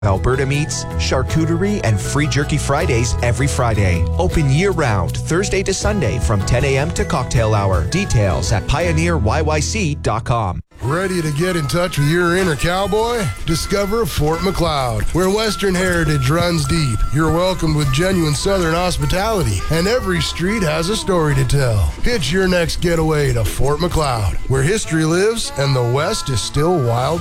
Alberta meats, charcuterie, and free jerky Fridays every Friday. Open year-round, Thursday to Sunday from 10 a.m. to cocktail hour. Details at pioneeryyc.com. Ready to get in touch with your inner cowboy? Discover Fort McLeod, where Western heritage runs deep. You're welcomed with genuine Southern hospitality, and every street has a story to tell. Hitch your next getaway to Fort McLeod, where history lives and the West is still wild.